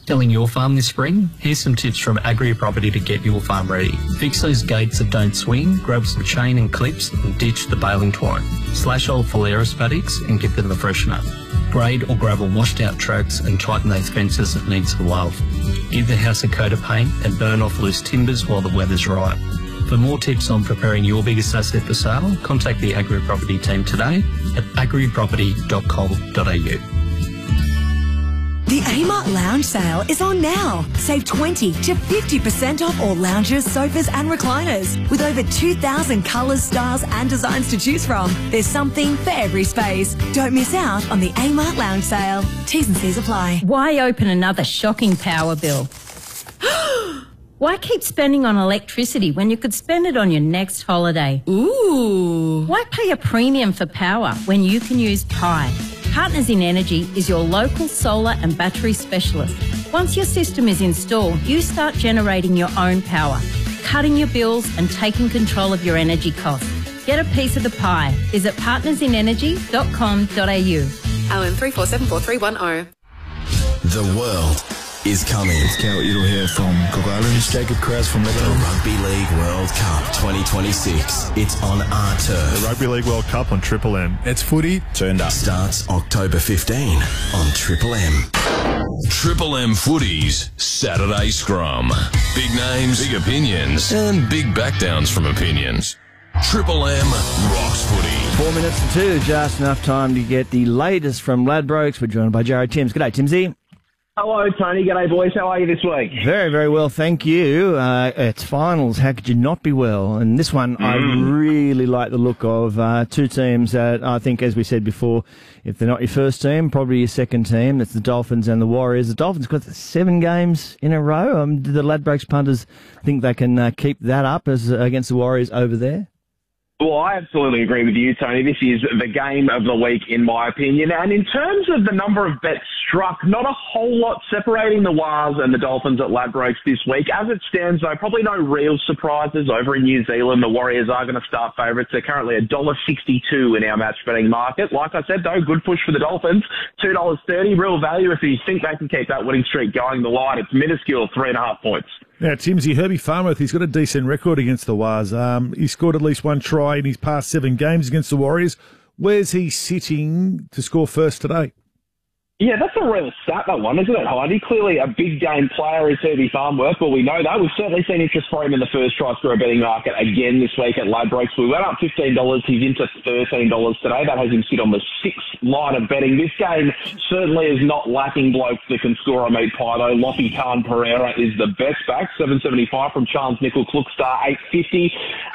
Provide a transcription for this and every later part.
Selling your farm this spring? Here's some tips from Agri Property to get your farm ready. Fix those gates that don't swing, grab some chain and clips and ditch the baling twine. Slash old Phalaris paddocks and give them a freshener. Grade or gravel washed out tracks and tighten those fences that need some love. Give the house a coat of paint and burn off loose timbers while the weather's right. For more tips on preparing your biggest asset for sale, contact the Agri Property team today at agriproperty.com.au. The Amart Lounge sale is on now. Save 20 to 50% off all lounges, sofas and recliners. With over 2,000 colours, styles and designs to choose from, there's something for every space. Don't miss out on the Amart Lounge sale. T's and C's apply. Why open another shocking power bill? Why keep spending on electricity when you could spend it on your next holiday? Ooh. Why pay a premium for power when you can use Pi? Partners in Energy is your local solar and battery specialist. Once your system is installed, you start generating your own power, cutting your bills and taking control of your energy costs. Get a piece of the pie. Visit partnersinenergy.com.au. LM 34743110. The world is coming. It's Cal Edel here from Cook Island. It's Jacob Krause from The Lebanon. Rugby League World Cup 2026. It's on our turf. The Rugby League World Cup on Triple M. It's footy turned up. Starts October 15 on Triple M. Triple M Footies Saturday Scrum. Big names, big opinions, and big backdowns from opinions. Triple M rocks footy. 4 minutes to 2, just enough time to get the latest from Ladbrokes. We're joined by Jared Timms. G'day, Timsy. Hello, Tony. G'day, boys. How are you this week? Very, very well, thank you. It's finals. How could you not be well? And this one, I really like the look of two teams that I think, as we said before, if they're not your first team, probably your second team. That's the Dolphins and the Warriors. The Dolphins got 7 games in a row. Do the Ladbrokes punters think they can keep that up as against the Warriors over there? Well, I absolutely agree with you, Tony. This is the game of the week, in my opinion. And in terms of the number of bets struck, not a whole lot separating the Wars and the Dolphins at Ladbrokes this week. As it stands, though, probably no real surprises. Over in New Zealand, the Warriors are going to start favourites. They're currently $1.62 in our match betting market. Like I said, though, good push for the Dolphins. $2.30, real value. If you think they can keep that winning streak going, the line, it's minuscule, 3.5 points. Now, Timsy, Herbie Farnworth, he's got a decent record against the Wars. He scored at least one try in his past 7 games against the Warriors. Where's he sitting to score first today? Yeah, that's a real stat, that one, isn't it, Heidi? Clearly a big game player is Herbie Farnworth. Well, we know that. We've certainly seen interest for him in the first try scorer betting market again this week at Ladbrokes. We went up $15. He's into $13 today. That has him sit on the 6th line of betting. This game certainly is not lacking blokes that can score a meat pie, though. Lockie Khan Pereira is the best back, $7.75 from Charles Nickel Klukstar, $8.50.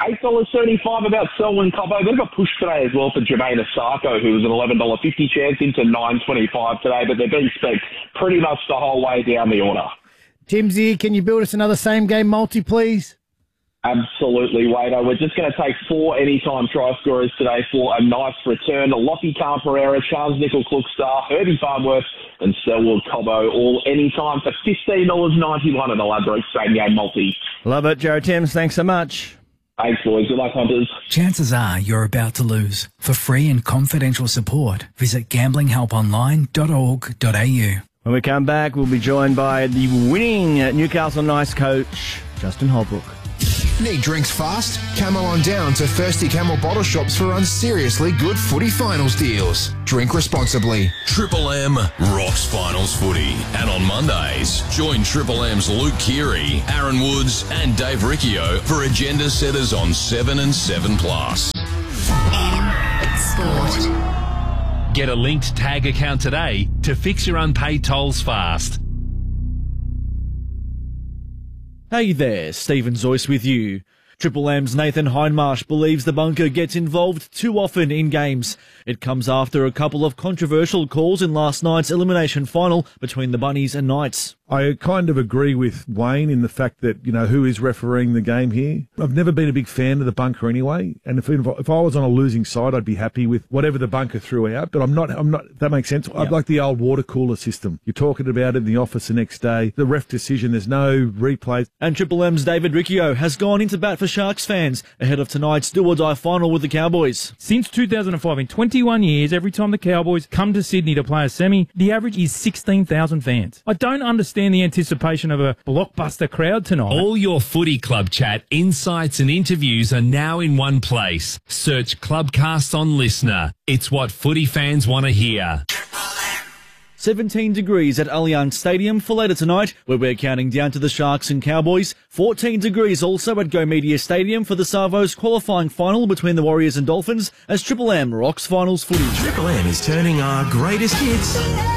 $8.75 about Selwyn Cobbo. They've got pushed today as well for Jermaine Asako, who was an $11.50 chance into $9.25 today. But they're being spent pretty much the whole way down the order. Timsy, can you build us another same-game multi, please? Absolutely, Wado. We're just going to take 4 anytime try scorers today for a nice return. Lockie Khan Pereira, Charles Nickel Klukstar, Herbie Farnworth, and Selwood Cobbo, all anytime for $15.91 in the Ladbrokes same-game multi. Love it, Jared Timms. Thanks so much. Thanks, boys. Good luck, hunters. Chances are you're about to lose. For free and confidential support, visit gamblinghelponline.org.au. When we come back, we'll be joined by the winning Newcastle Knights coach, Justin Holbrook. Need drinks fast? Come on down to Thirsty Camel Bottle Shops for unseriously good footy finals deals. Drink responsibly. Triple M rocks finals footy. And on Mondays, join Triple M's Luke Keary, Aaron Woods and Dave Riccio for agenda setters on 7 and 7+. Sport. Get a linked tag account today to fix your unpaid tolls fast. Hey there, Stephen Zoyce with you. Triple M's Nathan Hindmarsh believes the bunker gets involved too often in games. It comes after a couple of controversial calls in last night's elimination final between the Bunnies and Knights. I kind of agree with Wayne in the fact that, who is refereeing the game here. I've never been a big fan of the bunker anyway, and if I was on a losing side, I'd be happy with whatever the bunker threw out, but I'm not, that makes sense. Yep. I'd like the old water cooler system. You're talking about it in the office the next day. The ref decision, there's no replay. And Triple M's David Riccio has gone into bat for Sharks fans ahead of tonight's do-or-die final with the Cowboys. Since 2005, in 21 years, every time the Cowboys come to Sydney to play a semi, the average is 16,000 fans. I don't understand understand the anticipation of a blockbuster crowd tonight. All your footy club chat, insights and interviews are now in one place. Search Clubcast on Listener. It's what footy fans want to hear. 17 degrees at Allianz Stadium for later tonight, where we're counting down to the Sharks and Cowboys. 14 degrees also at Go Media Stadium for the Savos qualifying final between the Warriors and Dolphins as Triple M rocks finals footy. Triple M is turning our greatest hits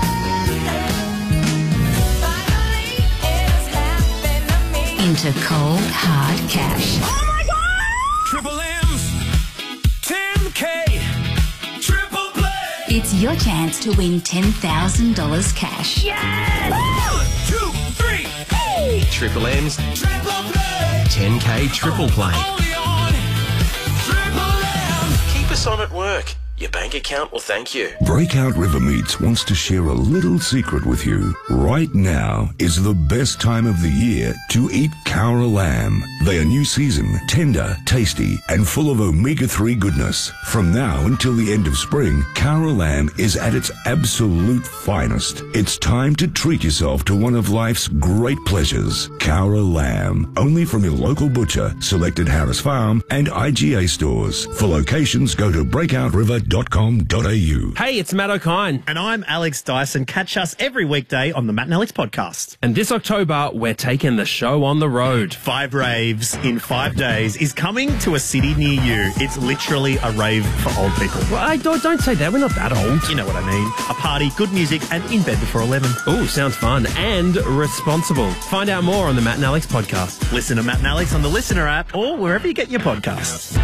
into cold, hard cash. Oh my God! Triple M's 10K Triple Play. It's your chance to win $10,000 cash. Yes! 1, 2, 3. Hey! Triple M's Triple Play. 10K Triple Play. Only on Triple M. Keep us on at work. Your bank account will thank you. Breakout River Meats wants to share a little secret with you. Right now is the best time of the year to eat Cowra lamb. They are new season, tender, tasty, and full of omega-3 goodness. From now until the end of spring, Cowra lamb is at its absolute finest. It's time to treat yourself to one of life's great pleasures. Cowra lamb. Only from your local butcher, selected Harris Farm, and IGA stores. For locations, go to breakoutriver.com.au. Hey, it's Matt O'Kine. And I'm Alex Dyson. Catch us every weekday on the Matt and Alex podcast. And this October, we're taking the show on the road. 5 raves in 5 days is coming to a city near you. It's literally a rave for old people. Well, don't say that. We're not that old. You know what I mean. A party, good music, and in bed before 11. Ooh, sounds fun and responsible. Find out more on the Matt and Alex podcast. Listen to Matt and Alex on the Listener app or wherever you get your podcasts.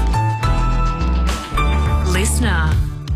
Listener.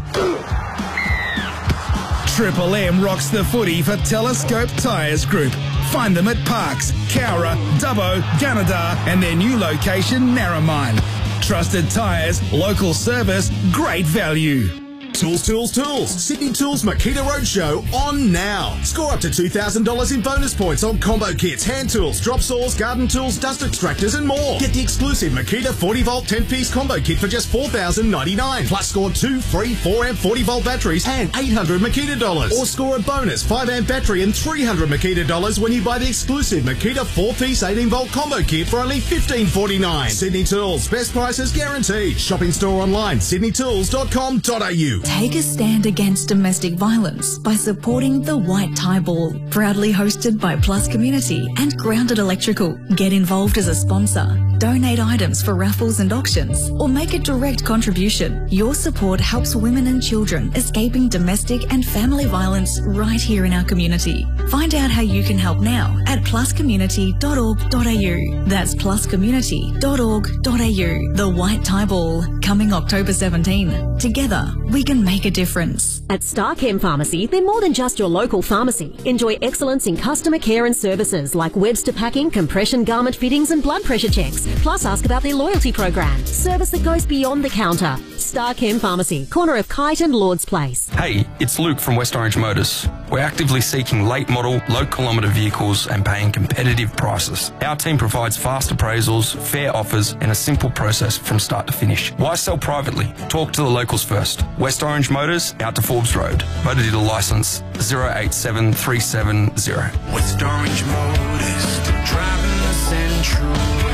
Triple M rocks the footy for Telescope Tyres Group. Find them at Parks, Cowra, Dubbo, Gunnedah, and their new location, Narromine. Trusted tyres, local service, great value. Tools, Tools, Tools. Sydney Tools Makita Roadshow on now. Score up to $2,000 in bonus points on combo kits, hand tools, drop saws, garden tools, dust extractors and more. Get the exclusive Makita 40-volt 10-piece combo kit for just $4,099. Plus score 2 free 4-amp 40-volt batteries and $800 Makita dollars. Or score a bonus 5-amp battery and $300 Makita dollars when you buy the exclusive Makita 4-piece 18-volt combo kit for only $15.49. Sydney Tools. Best prices guaranteed. Shopping store online, sydneytools.com.au. Take a stand against domestic violence by supporting the White Tie Ball, proudly hosted by Plus Community and Grounded Electrical. Get involved as a sponsor, donate items for raffles and auctions, or make a direct contribution. Your support helps women and children escaping domestic and family violence right here in our community. Find out how you can help now at pluscommunity.org.au. That's pluscommunity.org.au. The White Tie Ball, coming October 17. Together, we can make a difference. At Starchem Pharmacy, they're more than just your local pharmacy. Enjoy excellence in customer care and services like Webster packing, compression garment fittings and blood pressure checks. Plus ask about their loyalty program. Service that goes beyond the counter. Starchem Pharmacy, corner of Kite and Lord's Place. Hey, it's Luke from West Orange Motors. We're actively seeking late model, low kilometre vehicles and paying competitive prices. Our team provides fast appraisals, fair offers and a simple process from start to finish. Why sell privately? Talk to the locals first. West Orange Motors, out to Forbes Road. Motor dealer licence 087370. West Orange Motors, driving the Central.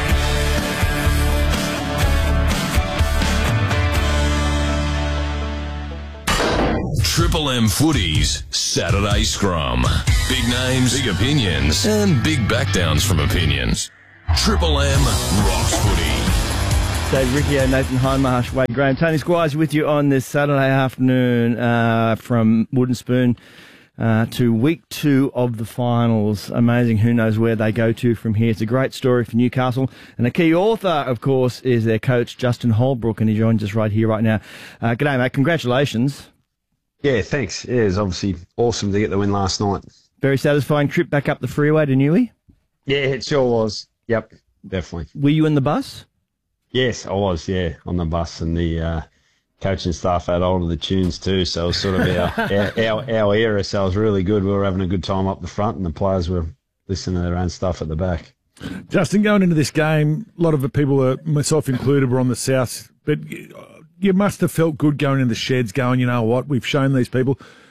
Triple M Footy's Saturday Scrum. Big names, big opinions, and big backdowns from opinions. Triple M rocks footy. Dave Riccio, Nathan Hindmarsh, Wade Graham, Tony Squires with you on this Saturday afternoon from Wooden Spoon to week 2 of the finals. Amazing, who knows where they go to from here. It's a great story for Newcastle. And the key author, of course, is their coach, Justin Holbrook, and he joins us right here, right now. G'day, mate. Congratulations. Yeah, thanks. Yeah, it was obviously awesome to get the win last night. Very satisfying trip back up the freeway to Newey? Yeah, it sure was. Yep, definitely. Were you in the bus? Yes, I was, yeah, on the bus, and the coaching staff had hold of the tunes too, so it was sort of our era, so it was really good. We were having a good time up the front, and the players were listening to their own stuff at the back. Justin, going into this game, a lot of the people, myself included, were on the south, but you must have felt good going in the sheds, going, you know what, we've shown these people.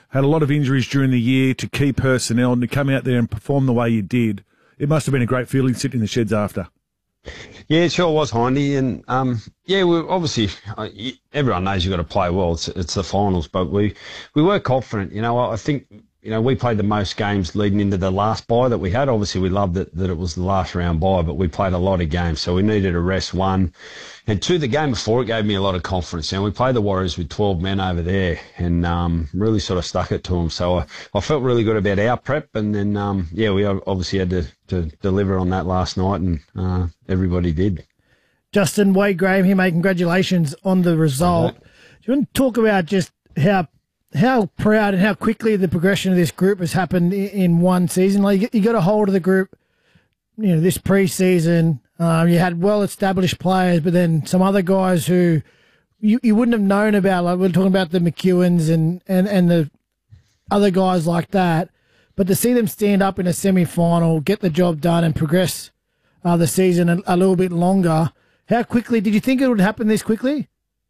had a lot of injuries during the year, to key personnel, and to come out there and perform the way you did. It must have been a great feeling sitting in the sheds after. Yeah, it sure was, Hindy. And, we obviously, everyone knows you've got to play well. It's the finals, but we were confident. I think, we played the most games leading into the last bye that we had. Obviously, we loved that it was the last round bye, but we played a lot of games, so we needed a rest, one. And two, the game before, it gave me a lot of confidence. We played the Warriors with 12 men over there and really sort of stuck it to them. So I felt really good about our prep. And then, we obviously had to deliver on that last night, and everybody did. Justin, Wade Graham here, mate. Congratulations on the result. Do you want to talk about just how proud and how quickly the progression of this group has happened in one season? Like, you got a hold of the group, this pre-season. You had well-established players, but then some other guys who you wouldn't have known about. Like, we're talking about the McEwens and the other guys like that. But to see them stand up in a semi-final, get the job done, and progress the season a little bit longer, how quickly did you think it would happen this quickly?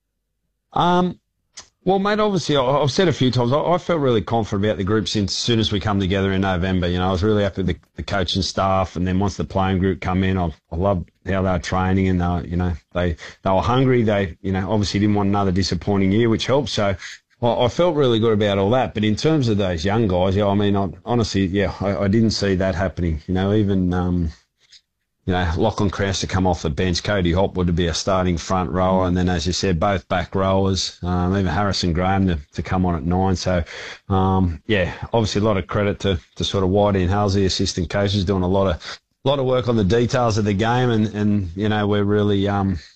Well, mate, obviously, I've said a few times, I felt really confident about the group since as soon as we come together in November. I was really happy with the coaching staff, and then once the playing group come in, I loved how they were training, and they were hungry. They, obviously didn't want another disappointing year, which helped. So I felt really good about all that. But in terms of those young guys, honestly, I didn't see that happening. Even Lachlan Krause to come off the bench, Cody Hopwood to be a starting front rower, and then, as you said, both back rowers, even Harrison Graham to come on at 9. So, obviously a lot of credit to sort of Whitey and Halsey, assistant coaches, doing a lot of work on the details of the game, and we're really,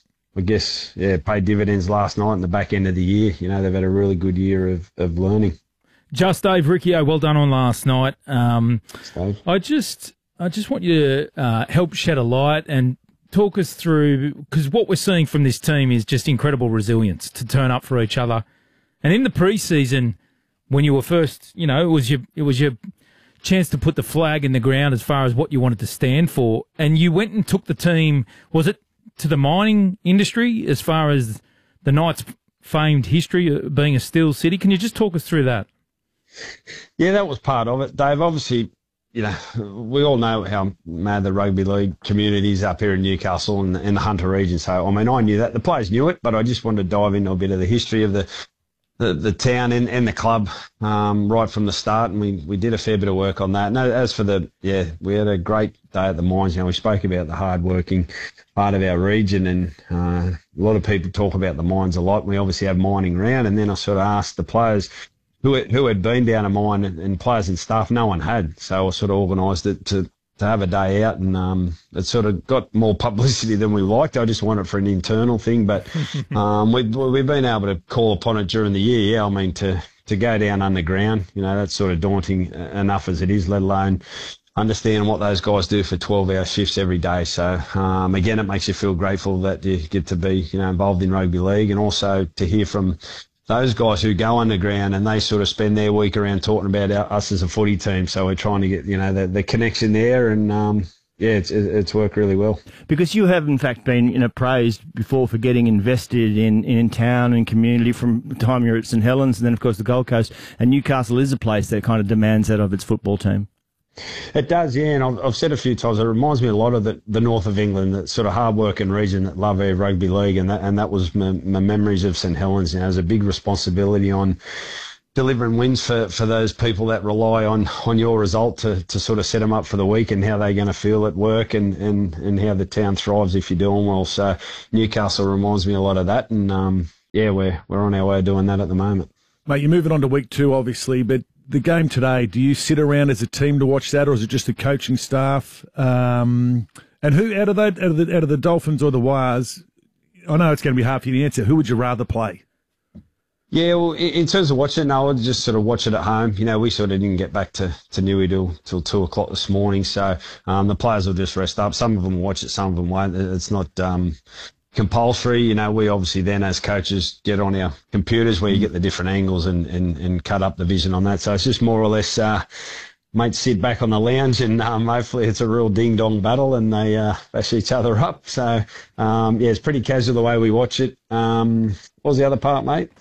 paid dividends last night in the back end of the year. They've had a really good year of learning. Just Dave Riccio, well done on last night. Dave. I just want you to help shed a light and talk us through, because what we're seeing from this team is just incredible resilience to turn up for each other. And in the pre-season, when you were first, it was your chance to put the flag in the ground as far as what you wanted to stand for. And you went and took the team, was it to the mining industry as far as the Knights' famed history of being a steel city? Can you just talk us through that? Yeah, that was part of it, Dave. Obviously, we all know how mad the rugby league community is up here in Newcastle and in the Hunter region. So, I knew that. The players knew it, but I just wanted to dive into a bit of the history of the town and the club right from the start, and we did a fair bit of work on that. And as for we had a great day at the mines. We spoke about the hard-working part of our region, and a lot of people talk about the mines a lot. We obviously have mining round, and then I sort of asked the players who had been down a mine, and players and staff, no one had. So I sort of organised it to have a day out, and it sort of got more publicity than we liked. I just wanted it for an internal thing, but we've been able to call upon it during the year. To go down underground, that's sort of daunting enough as it is, let alone understand what those guys do for 12-hour shifts every day. So again, it makes you feel grateful that you get to be involved in rugby league, and also to hear from those guys who go underground and they sort of spend their week around talking about us as a footy team. So we're trying to get, the connection there, and it's worked really well. Because you have in fact been, praised before for getting invested in town and community from the time you're at St Helens, and then of course the Gold Coast, and Newcastle is a place that kind of demands that of its football team. It does, yeah, and I've said a few times, it reminds me a lot of the north of England, that sort of hard-working region that love our rugby league, and that was my memories of St Helens. There's a big responsibility on delivering wins for those people that rely on your result to sort of set them up for the week, and how they're going to feel at work, and how the town thrives if you're doing well. So Newcastle reminds me a lot of that, and we're on our way of doing that at the moment. Mate, you're moving on to week 2, obviously, but the game today, do you sit around as a team to watch that, or is it just the coaching staff? And who out of the Dolphins or the Wires? I know it's going to be hard for you to answer. Who would you rather play? Yeah, well, in terms of watching it, I would just sort of watch it at home. We sort of didn't get back to Newey till 2 o'clock this morning, so the players will just rest up. Some of them will watch it, some of them won't. It's not compulsory. We obviously then as coaches get on our computers where you get the different angles and cut up the vision on that. So it's just more or less mates sit back on the lounge, and hopefully it's a real ding-dong battle and they bash each other up. So, it's pretty casual the way we watch it. What was the other part, mate?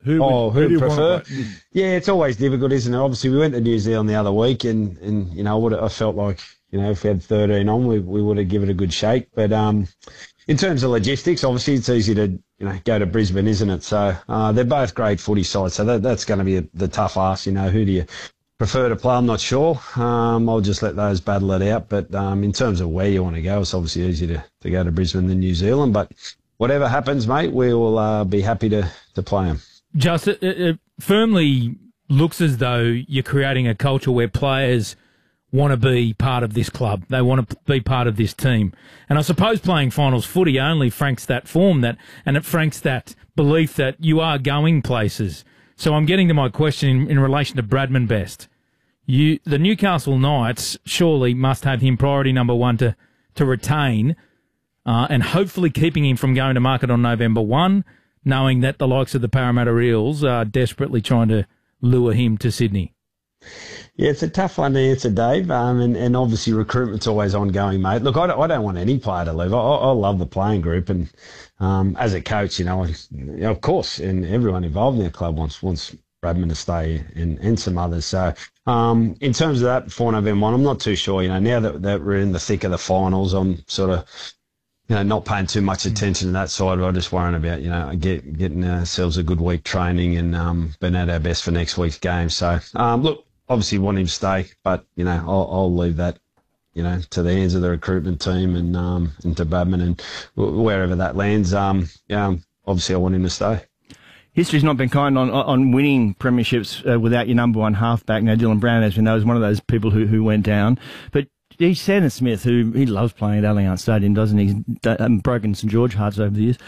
Who do you prefer? want? Yeah, it's always difficult, isn't it? Obviously, we went to New Zealand the other week, and you know, I felt like, you know, if we had 13 on, we would have given it a good shake. But in terms of logistics, obviously, it's easy to, you know, go to Brisbane, isn't it? So they're both great footy sides, so that's going to be the tough ask. You know, who do you prefer to play? I'm not sure. I'll just let those battle it out. But in terms of where you want to go, it's obviously easier to go to Brisbane than New Zealand. But whatever happens, mate, we will be happy to play them. Just it firmly looks as though you're creating a culture where players want to be part of this club. They want to be part of this team. And I suppose playing finals footy only franks that form, and it franks that belief that you are going places. So I'm getting to my question in relation to Bradman Best. The Newcastle Knights surely must have him priority number one to retain, and hopefully keeping him from going to market on November 1, knowing that the likes of the Parramatta Eels are desperately trying to lure him to Sydney. Yeah, it's a tough one to answer, Dave, and obviously recruitment's always ongoing, mate. Look, I don't want any player to leave. I love the playing group, and as a coach, you know, of course, and everyone involved in the club wants Bradman to stay and some others. So in terms of that, before November 1, I'm not too sure. You know, now that we're in the thick of the finals, I'm sort of, you know, not paying too much attention to that side. I'm just worrying about, you know, getting ourselves a good week training and being at our best for next week's game. So, look, obviously want him to stay, but, you know, I'll leave that, you know, to the hands of the recruitment team and to Bradman and wherever that lands. Obviously I want him to stay. History's not been kind on winning premierships without your number one halfback. Now, Dylan Brown, as we know, is one of those people who went down. But Shannon Smith, who he loves playing at Allianz Stadium, doesn't he? He's broken St George hearts over the years.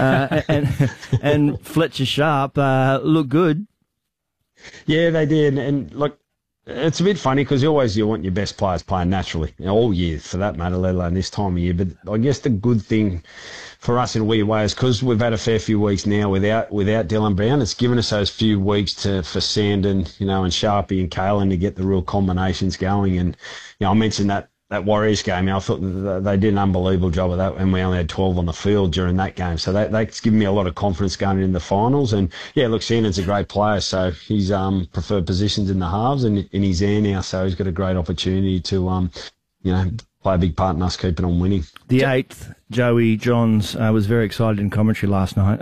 And Fletcher Sharp look good. Yeah, they did. And look, it's a bit funny because you want your best players playing naturally, you know, all year for that matter, let alone this time of year. But I guess the good thing for us in a weird way is because we've had a fair few weeks now without Dylan Brown, it's given us those few weeks for Sandon, you know, and Sharpie and Kalen to get the real combinations going. And, you know, I mentioned that Warriors game, you know, I thought that they did an unbelievable job of that, and we only had 12 on the field during that game. So that's given me a lot of confidence going into the finals. And, yeah, look, Shannon's a great player, so he's preferred positions in the halves, and he's there now, so he's got a great opportunity to, you know, play a big part in us keeping on winning. The 8th, Joey Johns, was very excited in commentary last night.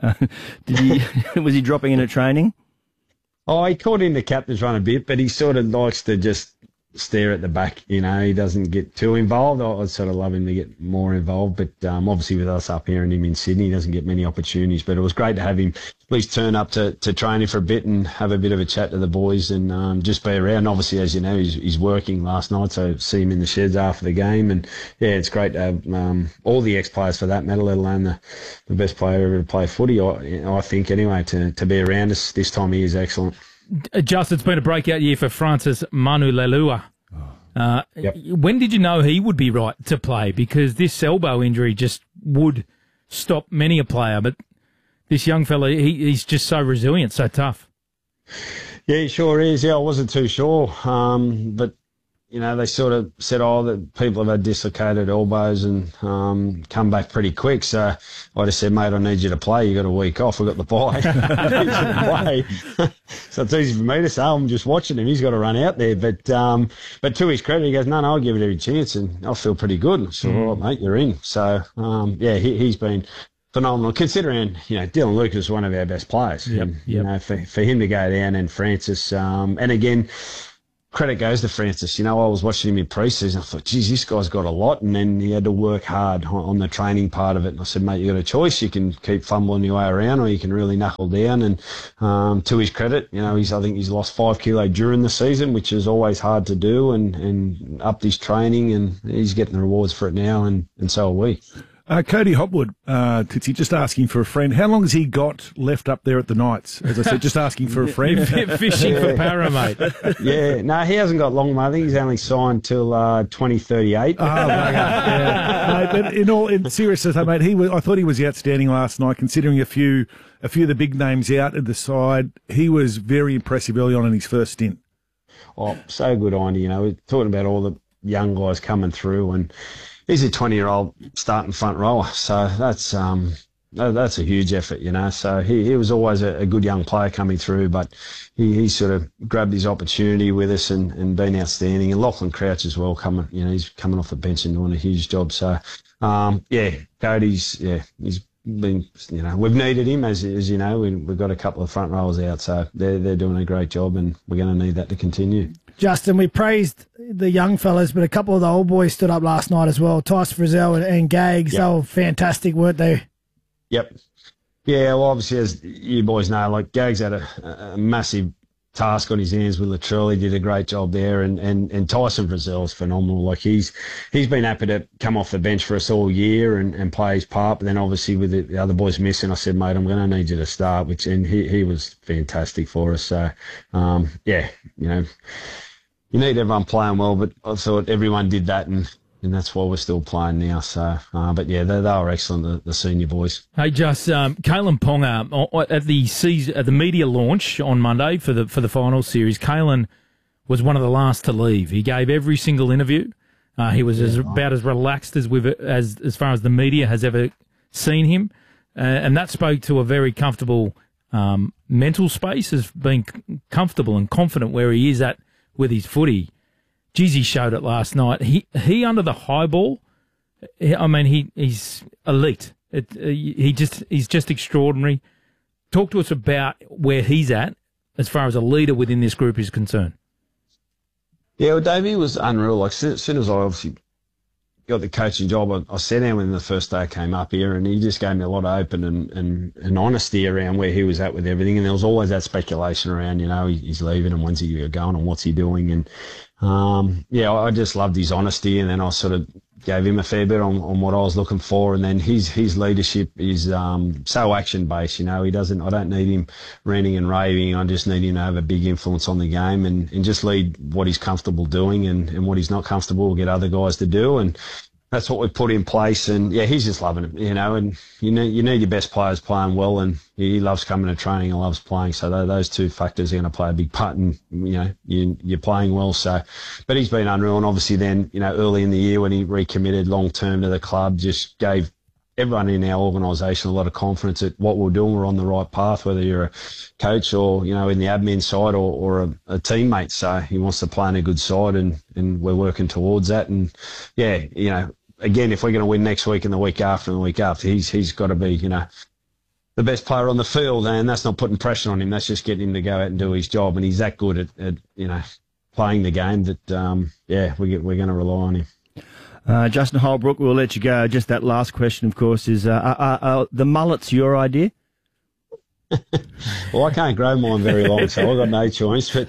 Was he dropping in at training? Oh, he caught in the captain's run a bit, but he sort of likes to just stare at the back, you know, he doesn't get too involved. I'd sort of love him to get more involved, but obviously with us up here and him in Sydney, he doesn't get many opportunities. But it was great to have him at least turn up to training for a bit and have a bit of a chat to the boys and just be around. Obviously, as you know, he's working last night, so see him in the sheds after the game. And yeah, it's great to have all the ex-players for that matter, let alone the best player ever to play footy, I think anyway, to be around us this time of year is excellent. Just, it's been a breakout year for Francis Manu Leilua. Yep. When did you know he would be right to play? Because this elbow injury just would stop many a player, but this young fella, he's just so resilient, so tough. Yeah, he sure is. Yeah, I wasn't too sure, but you know, they sort of said, that people have had dislocated elbows and come back pretty quick. So I just said, mate, I need you to play. You got a week off. We've got the bye. I need you to play. So it's easy for me to say, I'm just watching him. He's got to run out there. But to his credit, he goes, no, I'll give it every chance, and I feel pretty good. So, all right, mate, you're in. So, yeah, he's been phenomenal, considering, you know, Dylan Lucas is one of our best players. Yep. You know, for him to go down, and Francis, and again, credit goes to Francis. You know, I was watching him in pre-season. I thought, geez, this guy's got a lot. And then he had to work hard on the training part of it. And I said, mate, you got a choice. You can keep fumbling your way around, or you can really knuckle down. And to his credit, you know, I think he's lost 5 kilo during the season, which is always hard to do, and upped his training, and he's getting the rewards for it now, and so are we. Cody Hopwood, Titsy, just asking for a friend. How long has he got left up there at the Knights? As I said, just asking for a friend. Fishing for para, mate. Yeah, no, he hasn't got long, mate. I think he's only signed till 2038. Oh, yeah. Mate, but in seriousness, mate, I thought he was outstanding last night, considering a few of the big names out at the side. He was very impressive early on in his first stint. Oh, so good on you. You know, we're talking about all the young guys coming through, and he's a 20-year-old starting front rower, so that's that's a huge effort, you know. So he was always a good young player coming through, but he sort of grabbed his opportunity with us and been outstanding. And Lachlan Crouch as well, he's coming off the bench and doing a huge job. So, Cody's been, you know, we've needed him as you know. We've got a couple of front rows out, so they're doing a great job, and we're going to need that to continue. Justin, we praised the young fellas, but a couple of the old boys stood up last night as well. Tyce Frizzell and Gags, They were fantastic, weren't they? Yep. Yeah, well, obviously, as you boys know, like Gags had a massive task on his hands with Latrell. He did a great job there, and Tyson Frizzell's phenomenal. Like he's been happy to come off the bench for us all year and play his part. But then obviously with the other boys missing, I said, mate, I'm going to need you to start. And he was fantastic for us. So you know, you need everyone playing well, but I thought everyone did that, and that's why we're still playing now. So, but yeah, they were excellent, the senior boys. Hey, just Kalen Ponga at the media launch on Monday for the final series. Kalen was one of the last to leave. He gave every single interview. He was about as relaxed as far as the media has ever seen him, and that spoke to a very comfortable mental space, as being comfortable and confident where he is at with his footy. Jizzy showed it last night. He under the high ball, he's elite. He's just extraordinary. Talk to us about where he's at as far as a leader within this group is concerned. Yeah, well, Davey was unreal. Like, as soon as I obviously got the coaching job, I sat down with him the first day I came up here, and he just gave me a lot of open and honesty around where he was at with everything. And there was always that speculation around, you know, he's leaving and when's he going and what's he doing. And I just loved his honesty, and then I sort of gave him a fair bit on what I was looking for. And then his leadership is so action based, you know. I don't need him ranting and raving. I just need him to have a big influence on the game and just lead what he's comfortable doing, and what he's not comfortable, we'll get other guys to do. And that's what we've put in place. And yeah, he's just loving it, you know. And you need your best players playing well, and he loves coming to training and loves playing. So those two factors are going to play a big part in, you know, you're playing well. So, but he's been unreal. And obviously then, you know, early in the year when he recommitted long term to the club, just gave everyone in our organisation a lot of confidence that what we're doing, we're on the right path, whether you're a coach or, you know, in the admin side or a teammate. So he wants to play in a good side, and we're working towards that. And yeah, you know, again, if we're going to win next week and the week after and the week after, he's got to be, you know, the best player on the field, and that's not putting pressure on him. That's just getting him to go out and do his job. And he's that good at you know, playing the game that, we're going to rely on him. Justin Holbrook, we'll let you go. Just that last question, of course, is the mullets your idea? Well, I can't grow mine very long, so I've got no choice. But,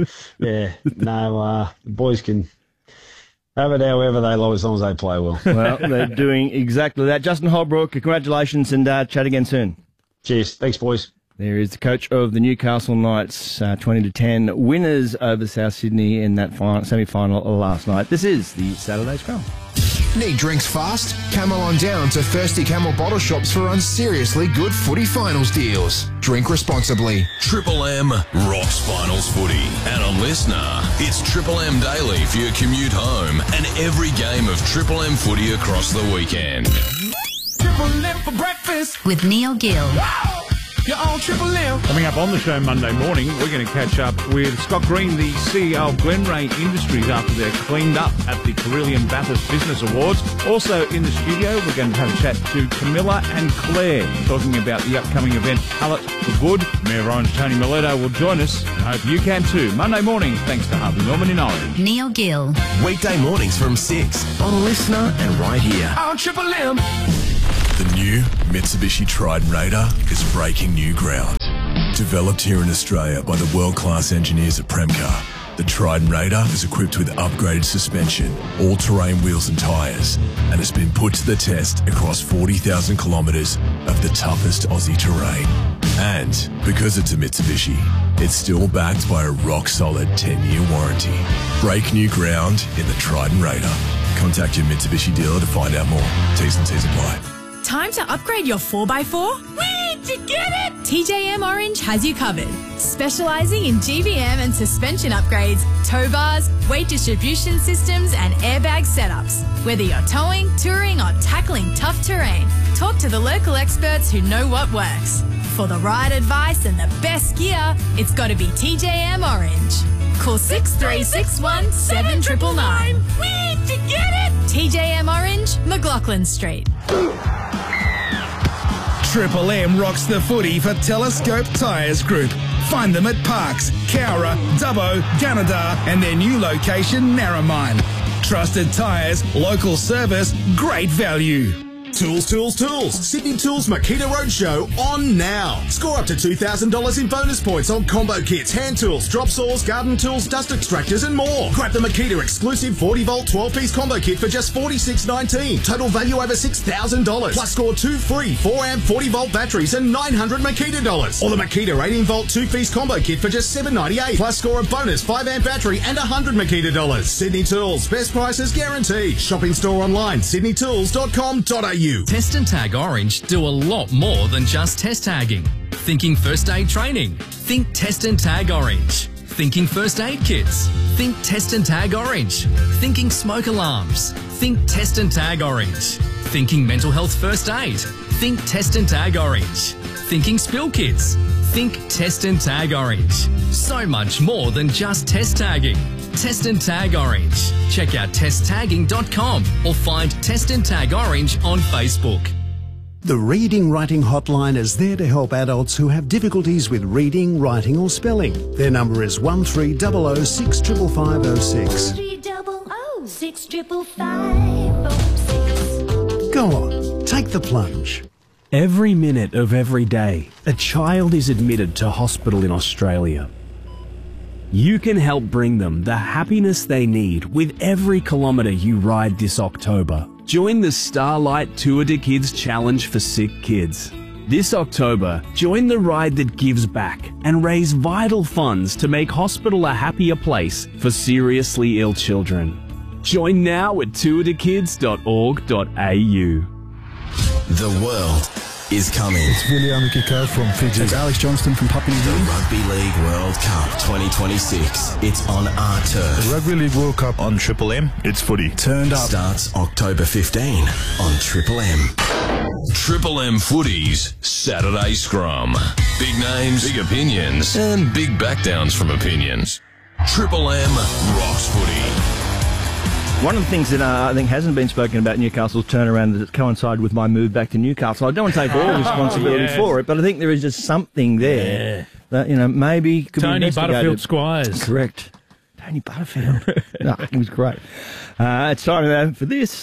the boys can have it however they like, as long as they play well. Well, they're doing exactly that. Justin Holbrook, congratulations, and chat again soon. Cheers. Thanks, boys. There is the coach of the Newcastle Knights, 20-10 winners over South Sydney in that semi-final last night. This is the Saturday Scrum. Need drinks fast? Camel on down to Thirsty Camel bottle shops for unseriously good footy finals deals. Drink responsibly. Triple M rocks finals footy. And on Listener, it's Triple M Daily for your commute home and every game of Triple M footy across the weekend. Triple M for breakfast with Neil Gill. Wow. You're on Triple M. Coming up on the show Monday morning, we're going to catch up with Scott Green, the CEO of Glenray Industries, after they're cleaned up at the Carillion Bathurst Business Awards. Also in the studio, we're going to have a chat to Camilla and Claire, talking about the upcoming event Palette for Good. Mayor Orange Tony Mileto will join us, and I hope you can too. Monday morning, thanks to Harvey Norman in Orange. Neil Gill. Weekday mornings from 6 on Listener and right here on Triple M. The new Mitsubishi Triton Raider is breaking new ground. Developed here in Australia by the world-class engineers at Premcar, the Triton Raider is equipped with upgraded suspension, all-terrain wheels and tyres, and has been put to the test across 40,000 kilometres of the toughest Aussie terrain. And because it's a Mitsubishi, it's still backed by a rock-solid 10-year warranty. Break new ground in the Triton Raider. Contact your Mitsubishi dealer to find out more. T's and C's apply. Time to upgrade your 4x4? Where'd you get it? TJM Orange has you covered. Specialising in GVM and suspension upgrades, tow bars, weight distribution systems and airbag setups. Whether you're towing, touring or tackling tough terrain, talk to the local experts who know what works. For the right advice and the best gear, it's got to be TJM Orange. Call 6361 7999. Where'd you get it? TJM Orange, McLaughlin Street. Triple M rocks the footy for Telescope Tyres Group. Find them at Parks, Cowra, Dubbo, Gunnedah and their new location, Narromine. Trusted tyres, local service, great value. Tools, Tools, Tools. Sydney Tools Makita Roadshow on now. Score up to $2,000 in bonus points on combo kits, hand tools, drop saws, garden tools, dust extractors and more. Grab the Makita exclusive 40-volt 12-piece combo kit for just $46.19. Total value over $6,000. Plus score 2 free 4-amp 40-volt batteries and $900 Makita dollars. Or the Makita 18-volt 2-piece combo kit for just $7.98. Plus score a bonus 5-amp battery and $100 Makita dollars. Sydney Tools. Best prices guaranteed. Shopping store online. sydneytools.com.au. Test and Tag Orange do a lot more than just test tagging. Thinking first aid training? Think Test and Tag Orange. Thinking first aid kits? Think Test and Tag Orange. Thinking smoke alarms? Think Test and Tag Orange. Thinking mental health first aid? Think Test and Tag Orange. Thinking spill kits? Think Test and Tag Orange. So much more than just test tagging. Test and Tag Orange. Check out testtagging.com or find Test and Tag Orange on Facebook. The Reading Writing Hotline is there to help adults who have difficulties with reading, writing or spelling. Their number is 1300 65506. 1300 65506. Go on, take the plunge. Every minute of every day, a child is admitted to hospital in Australia. You can help bring them the happiness they need with every kilometre you ride this October. Join the Starlight Tour de Kids Challenge for Sick Kids. This October, join the ride that gives back and raise vital funds to make hospital a happier place for seriously ill children. Join now at tourdekids.org.au. The world is coming. It's William Kiko from Fiji. It's Alex Johnston from Papua New Guinea. The Rugby League World Cup 2026. It's on our turf. The Rugby League World Cup on Triple M. It's footy. Turned up. Starts October 15 on Triple M. Triple M Footy's Saturday Scrum. Big names, big opinions, and big backdowns from opinions. Triple M rocks footy. One of the things that I think hasn't been spoken about Newcastle's turnaround that coincided with my move back to Newcastle. I don't want to take all responsibility for it, but I think there is just something there that, maybe could be investigated. Tony Butterfield Squires. Correct. Tony Butterfield. No, he was great. It's time for this.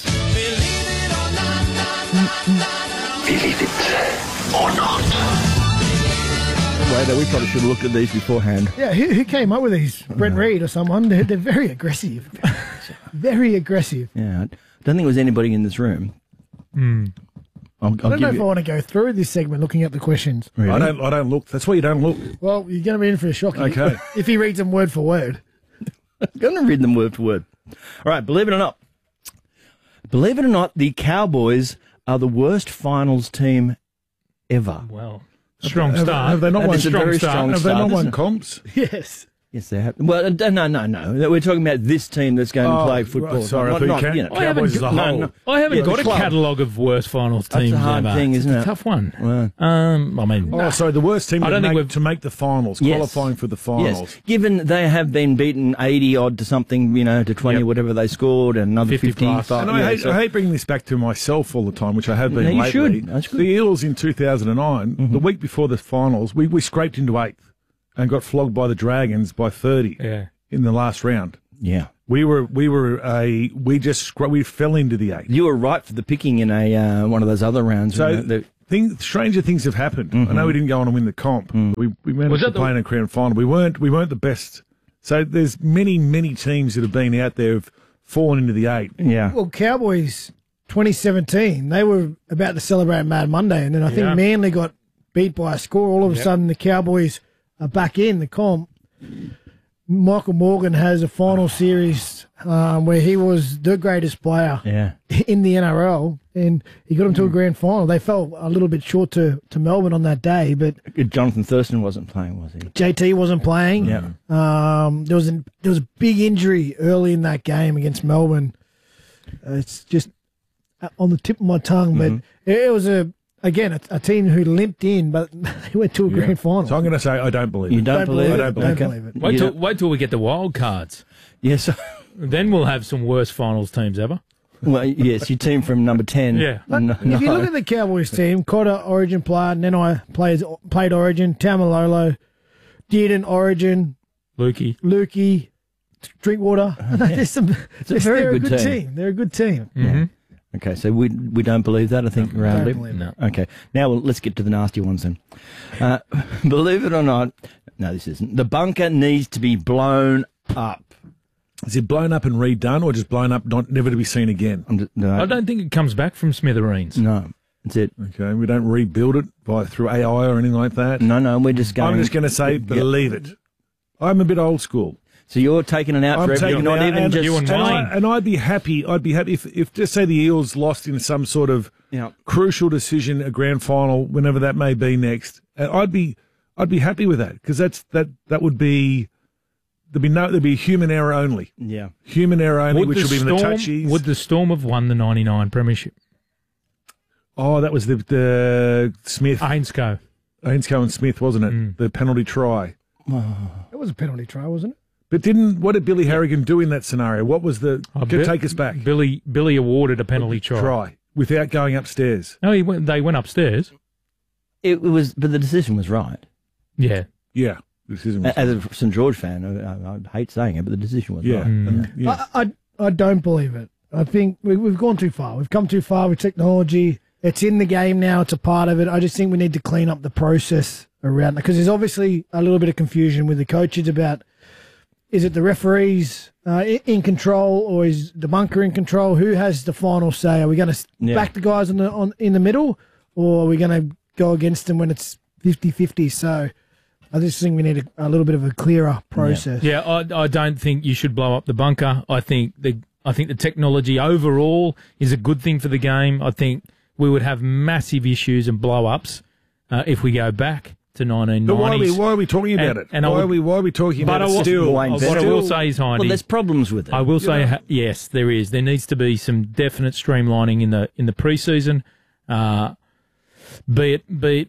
Believe it or not. Wait, we probably should have looked at these beforehand. Yeah, who came up with these? Brent Reid or someone? They're very aggressive. Very aggressive. Yeah, I don't think it was anybody in this room. I don't know if I want to go through this segment looking at the questions. Really? I don't look. That's why you don't look. Well, you're going to be in for a shock. Okay. If he reads them word for word. I'm going to read them word for word. All right, believe it or not, the Cowboys are the worst finals team ever. Well, strong start. Have they not won strong start? Have they not won comps? Yes. Yes, they have. Well, no. We're talking about this team that's going to play football. Right, sorry, Cowboys as a whole. I haven't got a catalogue of worst finals teams. That's a hard thing, isn't it? It's a tough one. Well, sorry, the worst team to make the finals, qualifying for the finals. Yes. Given they have been beaten 80-odd to something, to 20, whatever they scored, and another 55. And I hate bringing this back to myself all the time, which I have been lately. Should. That's good. The Eels in 2009, the week before the finals, we scraped into 8th. And got flogged by the Dragons by 30 in the last round. Yeah, we fell into the 8. You were right for the picking in a one of those other rounds. So stranger things have happened. I know we didn't go on and win the comp. We managed to play in a grand final. We weren't the best. So there's many teams that have been out there have fallen into the 8. Yeah. Well, Cowboys 2017, they were about to celebrate Mad Monday, and then I think Manly got beat by a score. All of a sudden, the Cowboys are back in the comp. Michael Morgan has a final series where he was the greatest player in the NRL, and he got him to a grand final. They fell a little bit short to Melbourne on that day, but Jonathan Thurston wasn't playing, was he? JT wasn't playing. Yeah. There was a big injury early in that game against Melbourne. It's just on the tip of my tongue, but it was a team who limped in, but they went to a grand final. So I'm going to say I don't believe it. You don't believe it? I don't believe it. Wait till we get the wild cards. Yes. Then we'll have some worst finals teams ever. Well, yes, your team from number 10. Yeah. If you look at the Cowboys team, Cotter, Origin player, Nenai played Origin, Taumalolo, Dearden, Origin, Lukey, Drinkwater. It's a very good team. They're a good team. Mm-hmm. Okay, so we don't believe that, I think, roundly. Don't believe it. Okay, now let's get to the nasty ones then. Believe it or not, no, this isn't. The bunker needs to be blown up. Is it blown up and redone, or just blown up, never to be seen again? I don't think it comes back from smithereens. No, that's it. Okay, we don't rebuild it through AI or anything like that? No, we're just going... I'm just going to say, believe it. I'm a bit old school. So you're taking it out for everything, not even just... And I'd be happy if just say the Eels lost in some sort of crucial decision, a grand final, whenever that may be next. I'd be happy with that, because that would be... There'd be human error only. Yeah. Human error only, which would be in the touchies. Would the Storm have won the 99 premiership? Oh, that was the Smith. Ainscough and Smith, wasn't it? The penalty try. It was a penalty try, wasn't it? But what did Billy Harrigan do in that scenario? What was take us back. Billy awarded a penalty try without going upstairs. No, they went upstairs. It was, but the decision was right. Yeah. Yeah. As a St George fan, I hate saying it, but the decision was right. I don't believe it. I think we've gone too far. We've come too far with technology. It's in the game now. It's a part of it. I just think we need to clean up the process around it, because there's obviously a little bit of confusion with the coaches about, is it the referees in control, or is the bunker in control? Who has the final say? Are we going to back the guys in the middle, or are we going to go against them when it's 50-50? So I just think we need a little bit of a clearer process. Yeah, I don't think you should blow up the bunker. I think the technology overall is a good thing for the game. I think we would have massive issues and blow-ups if we go back to 1990s. But why are we talking about it? Why are we talking about it still? What I will say is, Hindy, well, there's problems with it. I will say, yes, there is. There needs to be some definite streamlining in the pre-season. Be it,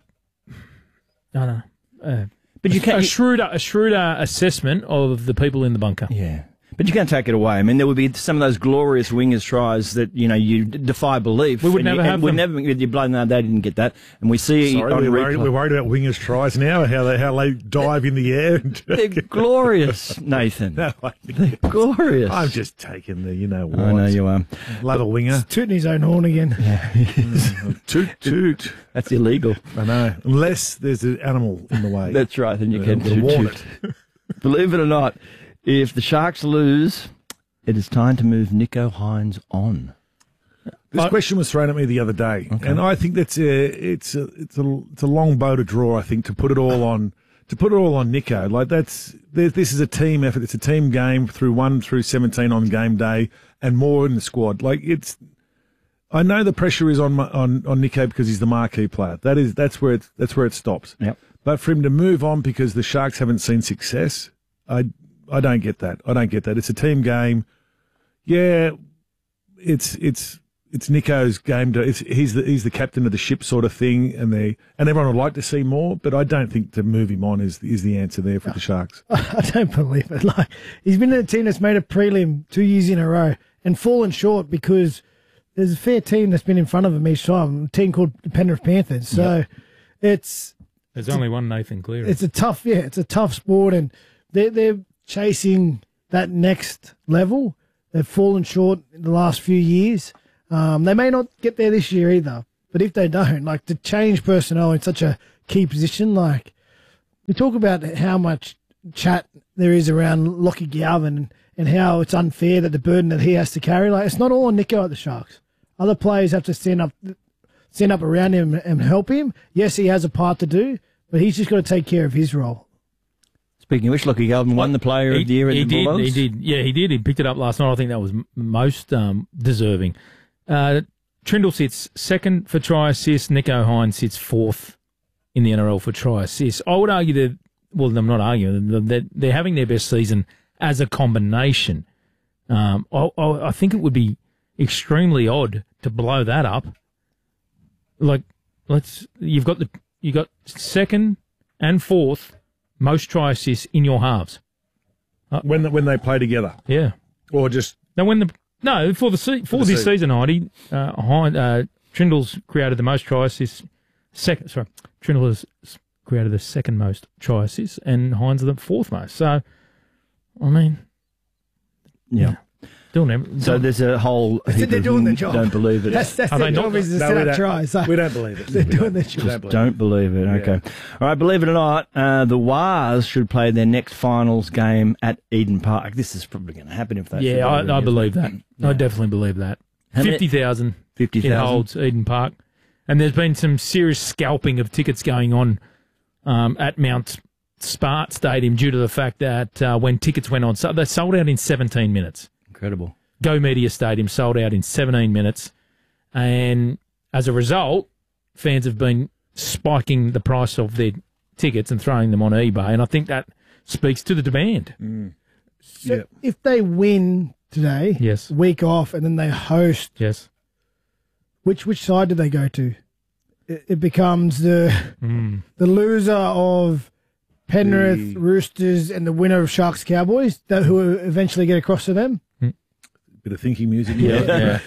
I don't know. But a shrewder assessment of the people in the bunker. Yeah. But you can't take it away. I mean, there would be some of those glorious wingers tries that, you defy belief. We would never have them. You blame them, they didn't get that. And we see we're worried about wingers tries now, how they dive in the air. They're glorious, Nathan. No, they're glorious. I'm just taking what. I know you are. Love a winger. He's tooting his own horn again. Yeah. Toot. That's illegal. I know. Unless there's an animal in the way. That's right, then you can toot. Believe it or not, if the Sharks lose, it is time to move Nicho Hynes on. This question was thrown at me the other day, and I think that's it's a long bow to draw. I think to put it all on Nicho. Like this is a team effort. It's a team game through 1 through 17 on game day, and more in the squad. Like I know the pressure is on Nicho because he's the marquee player. That's where it stops. Yep. But for him to move on because the Sharks haven't seen success, I don't get that. It's a team game. Yeah, it's Nicho's game. He's the captain of the ship sort of thing, and everyone would like to see more. But I don't think to move him on is the answer there for the Sharks. I don't believe it. Like, he's been in a team that's made a prelim 2 years in a row and fallen short because there's a fair team that's been in front of him each time. A team called the Penrith Panthers. So there's only one Nathan Cleary. It's a tough sport, and they're chasing that next level. They've fallen short in the last few years. They may not get there this year either, but if they don't, like, to change personnel in such a key position, like, we talk about how much chat there is around Lockie Galvin and how it's unfair that the burden that he has to carry. Like, it's not all on Nicho at the Sharks. Other players have to stand up around him and help him. Yes, he has a part to do, but he's just got to take care of his role. Speaking of which, Lockie Galvin won the Player of the Year at the Bulldogs. He did. Yeah, he did. He picked it up last night. I think that was most deserving. Trindle sits second for try assist. Nico Hines sits fourth in the NRL for try assist. I would argue that, well, I'm not arguing, that they're having their best season as a combination. I think it would be extremely odd to blow that up. Like, you got second and fourth most try assists in your halves when they play together. Yeah, or just for this season, Heidi, Trindle's created the most try assists. Trindle has created the second most try assists, and Hines the fourth most. So, I mean, yeah. So there's a whole heap they're of doing them the job. Don't believe it. That's their job is to set up tries. So we don't believe it. They're doing their job. Don't believe it. Okay. All right, believe it or not, the Wars should play their next finals game at Eden Park. This is probably going to happen if they... Yeah, I believe that. Yeah. I definitely believe that. 50,000 it holds Eden Park. And there's been some serious scalping of tickets going on at Mount Smart Stadium due to the fact that when tickets went on, so they sold out in 17 minutes. Incredible. Go Media Stadium sold out in 17 minutes. And as a result, fans have been spiking the price of their tickets and throwing them on eBay. And I think that speaks to the demand. So if they win today, yes, week off, and then they host, yes, which side do they go to? It becomes the loser of Penrith Roosters and the winner of Sharks Cowboys, who eventually get across to them. Bit of thinking music. Yeah.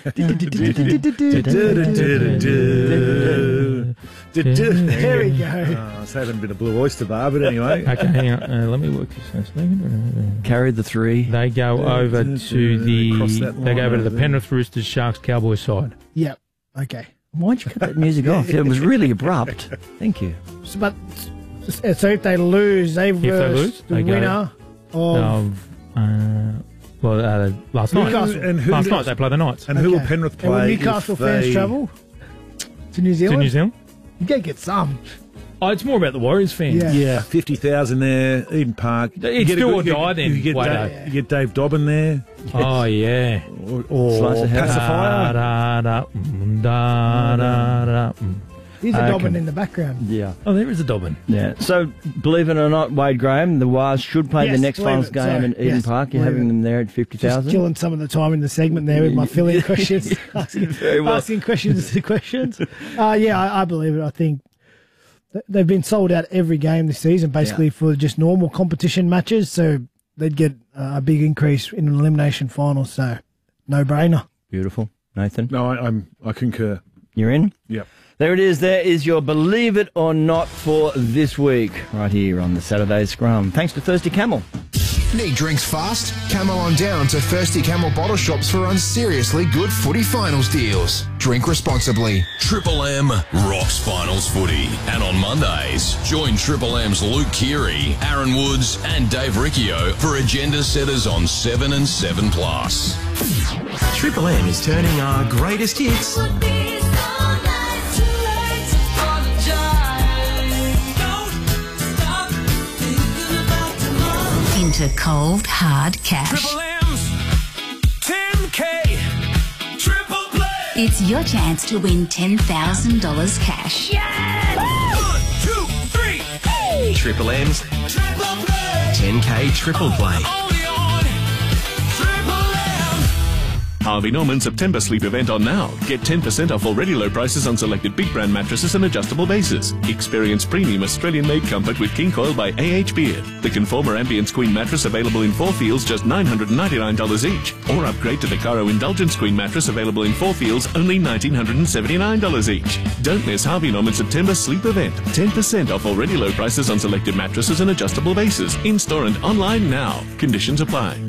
There we go. I was having a bit of Blue Oyster Bar, but anyway. Okay, hang on. Let me work this out. Carry the three. They go over to the Penrith Roosters Sharks Cowboys side. Yep. Okay. Why'd you cut that music off? It was really abrupt. Thank you. So if they lose, they verse the winner of... last night. Newcastle. Last night they play the Knights. And who will Penrith play? And will Newcastle fans travel to New Zealand? To New Zealand? You got to get some. Oh, it's more about the Warriors fans. Yeah, 50,000 there, Eden Park. It's do or die then. You get Dave Dobbin there. Oh, yeah. Or Pacifier. Here's a Dobbin in the background. Yeah. Oh, there is a Dobbin. Yeah. So, believe it or not, Wade Graham, the Wars should play the next finals game in Eden Park. You're having them there at 50,000. Just killing some of the time in the segment there with my fill-in questions. asking questions to questions. I believe it. I think they've been sold out every game this season, basically for just normal competition matches. So they'd get a big increase in an elimination final. So no-brainer. Beautiful. Nathan? No, I concur. You're in? Yep. There it is. There is your Believe It or Not for this week, right here on the Saturday Scrum. Thanks to Thirsty Camel. Need drinks fast? Camel on down to Thirsty Camel bottle shops for unseriously good footy finals deals. Drink responsibly. Triple M rocks finals footy. And on Mondays, join Triple M's Luke Keary, Aaron Woods and Dave Riccio for agenda setters on 7 and 7+. Triple M is turning our greatest hits into cold, hard cash. Triple M's 10K Triple Play. It's your chance to win $10,000 cash. Yes! 1, 2, 3. Hey! Triple M's Triple Play. 10K Triple Play. Only on Triple M. Harvey Norman September sleep event on now. Get 10% off already low prices on selected big brand mattresses and adjustable bases. Experience premium Australian-made comfort with King Coil by A.H. Beard. The Conformer Ambience Queen mattress available in 4 feels, just $999 each. Or upgrade to the Caro Indulgence Queen mattress available in 4 feels, only $1,979 each. Don't miss Harvey Norman September sleep event. 10% off already low prices on selected mattresses and adjustable bases. In-store and online now. Conditions apply.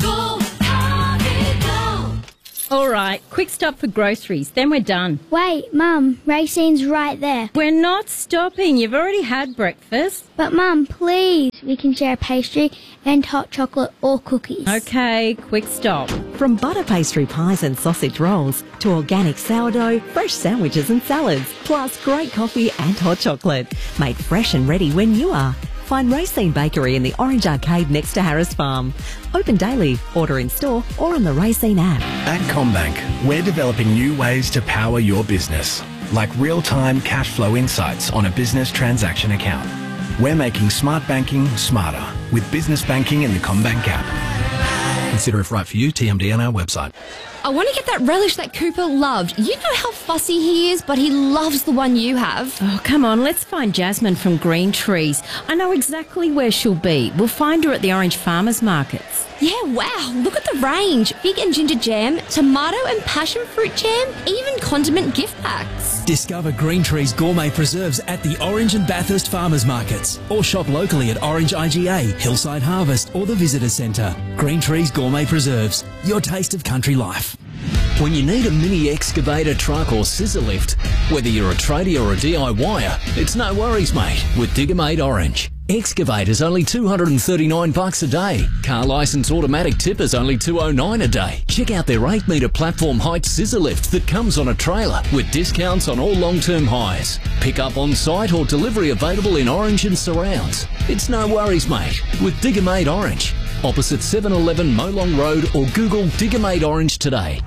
All right, quick stop for groceries, then we're done. Wait, Mum, Racine's right there. We're not stopping. You've already had breakfast. But Mum, please, we can share a pastry and hot chocolate or cookies. Okay, quick stop. From butter pastry pies and sausage rolls to organic sourdough, fresh sandwiches and salads, plus great coffee and hot chocolate. Made fresh and ready when you are. find Racine Bakery in the Orange Arcade next to Harris Farm. Open daily, order in store or on the Racine app. At CommBank, we're developing new ways to power your business, like real-time cash flow insights on a business transaction account. We're making smart banking smarter with business banking in the CommBank app. Consider if right for you, TMD on our website. I want to get that relish that Cooper loved. You know how fussy he is, but he loves the one you have. Oh, come on, let's find Jasmine from Green Trees. I know exactly where she'll be. We'll find her at the Orange Farmers Markets. Yeah, wow, look at the range. Fig and ginger jam, tomato and passion fruit jam, even condiment gift packs. Discover Green Tree's gourmet preserves at the Orange and Bathurst Farmers Markets, or shop locally at Orange IGA, Hillside Harvest or the Visitor Centre. Green Tree's Gourmet Preserves, your taste of country life. When you need a mini excavator, truck or scissor lift, whether you're a tradie or a DIYer, it's no worries, mate, with Digger-Mate Orange. Excavator's only $239 a day. Car licence automatic tipper's only $209 a day. Check out their 8-metre platform height scissor lift that comes on a trailer with discounts on all long-term hires. Pick up on site or delivery available in Orange and surrounds. It's no worries, mate, with Digger-Mate Orange. Opposite 711 Molong Road or Google Digger-Mate Orange today.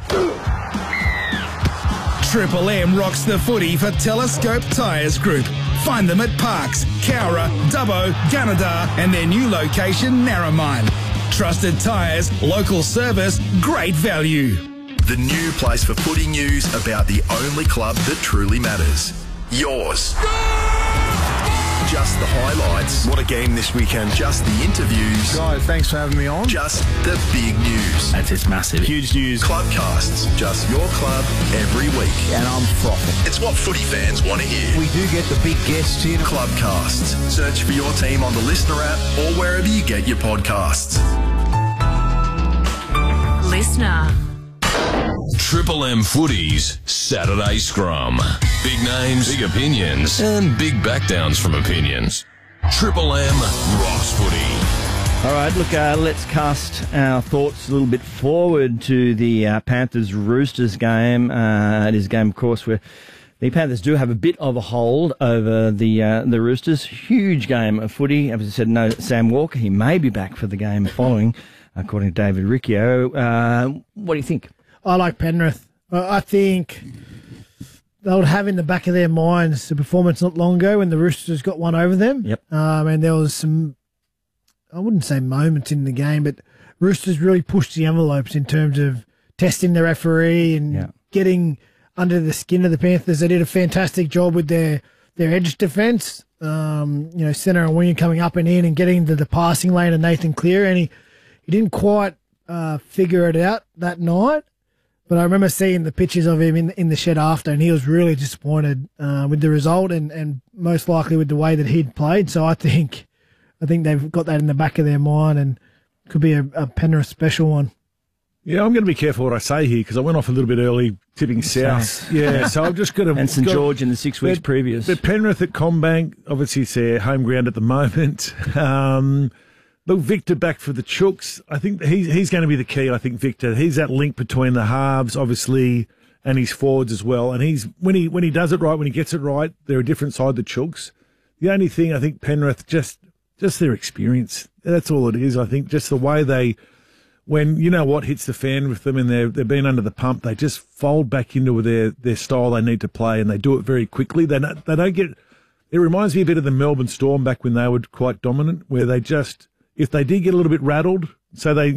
Triple M rocks the footy for Telescope Tyres Group. Find them at Parks, Cowra, Dubbo, Gunnedah and their new location, Narromine. Trusted tyres, local service, great value. The new place for footy news about the only club that truly matters. Yours. Just the highlights. What a game this weekend. Just the interviews. Guys, thanks for having me on. Just the big news. It's massive. Huge news. Clubcasts. Just your club every week. And I'm frothing. It's what footy fans want to hear. We do get the big guests here. Clubcasts. Search for your team on the Listener app or wherever you get your podcasts. Listener. Triple M Footy's Saturday Scrum. Big names, big opinions, and big backdowns from opinions. Triple M rocks footy. All right, look, let's cast our thoughts a little bit forward to the Panthers-Roosters game. It is a game, of course, where the Panthers do have a bit of a hold over the Roosters. Huge game of footy. As I said, no Sam Walker. He may be back for the game following, according to David Riccio. What do you think? I like Penrith. I think they'll have in the back of their minds the performance not long ago when the Roosters got one over them. Yep. And there was some, I wouldn't say moments in the game, but Roosters really pushed the envelopes in terms of testing the referee and getting under the skin of the Panthers. They did a fantastic job with their edge defence. Centre and winger coming up and in and getting into the passing lane of Nathan Cleary, and he didn't quite figure it out that night. But I remember seeing the pictures of him in the shed after, and he was really disappointed with the result and most likely with the way that he'd played. So I think they've got that in the back of their mind and could be a Penrith special one. Yeah, I'm going to be careful what I say here because I went off a little bit early tipping South. Yeah, so I'm just going to... And St George in the 6 weeks previous. But Penrith at CommBank, obviously it's their home ground at the moment. Look, Victor back for the Chooks. I think he's going to be the key, I think, Victor. He's that link between the halves, obviously, and his forwards as well. And he's when he does it right, when he gets it right, they're a different side, the Chooks. The only thing, I think, Penrith, just their experience. That's all it is, I think. Just the way when you know what hits the fan with them and they've been under the pump, they just fold back into their style they need to play, and they do it very quickly. They don't get... It reminds me a bit of the Melbourne Storm back when they were quite dominant, where they just... If they did get a little bit rattled, so the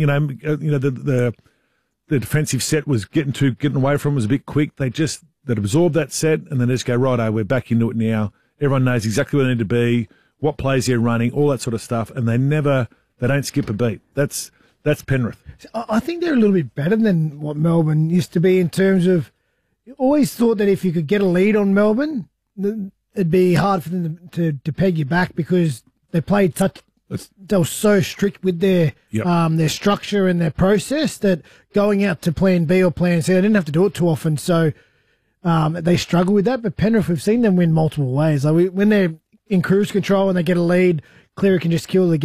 defensive set was getting away from them was a bit quick, they'd absorb that set and then just go, righto, we're back into it now. Everyone knows exactly where they need to be, what plays they're running, all that sort of stuff, and they don't skip a beat. That's Penrith. I think they're a little bit better than what Melbourne used to be in terms of, you always thought that if you could get a lead on Melbourne, it'd be hard for them to peg you back because they played they were so strict with their structure and their process that going out to plan B or plan C, they didn't have to do it too often. So they struggle with that. But Penrith, we've seen them win multiple ways. Like when they're in cruise control and they get a lead, Cleary can just kill the game.